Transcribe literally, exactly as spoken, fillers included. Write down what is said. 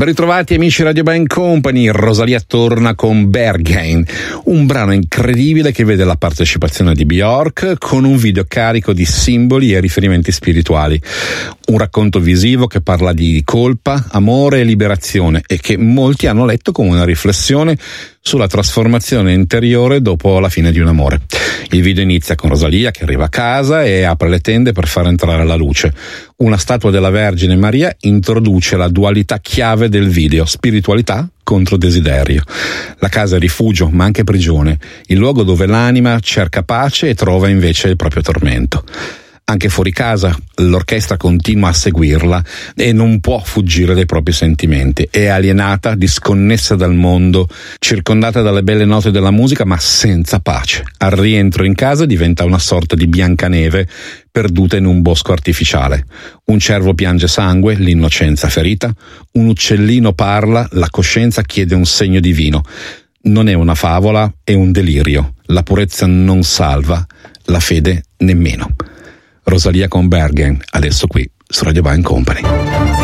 Ben ritrovati amici Radio Band Company. Rosalia torna con Berghain, un brano incredibile che vede la partecipazione di Björk con un video carico di simboli e riferimenti spirituali. Un racconto visivo che parla di colpa, amore e liberazione e che molti hanno letto come una riflessione sulla trasformazione interiore dopo la fine di un amore. Il video inizia con Rosalia che arriva a casa e apre le tende per far entrare la luce. Una statua della Vergine Maria introduce la dualità chiave del video, spiritualità contro desiderio. La casa è rifugio, ma anche prigione, il luogo dove l'anima cerca pace e trova invece il proprio tormento. Anche fuori casa l'orchestra continua a seguirla e non può fuggire dai propri sentimenti. È alienata, disconnessa dal mondo, circondata dalle belle note della musica, ma senza pace. Al rientro in casa diventa una sorta di Biancaneve perduta in un bosco artificiale. Un cervo piange sangue, l'innocenza ferita. Un uccellino parla, la coscienza chiede un segno divino. Non è una favola, è un delirio. La purezza non salva, la fede nemmeno. Rosalia con Berghain, adesso qui su Radio Band Company.